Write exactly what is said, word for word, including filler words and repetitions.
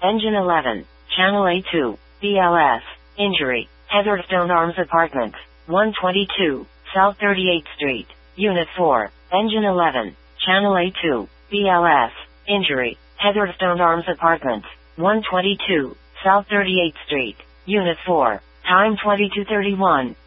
Engine eleven, Channel A two, B L S, injury, Heatherstone Arms Apartments, one twenty-two, South thirty-eighth Street, Unit four, Engine eleven, Channel A two, B L S, injury, Heatherstone Arms Apartments, one twenty-two, South thirty-eighth Street, Unit four, time twenty-two thirty-one.